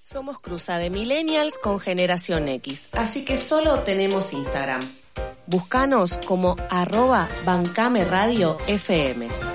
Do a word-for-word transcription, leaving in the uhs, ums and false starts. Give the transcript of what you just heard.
Somos cruza de millennials con generación X, así que solo tenemos Instagram. Búscanos como arroba bancame radio F M.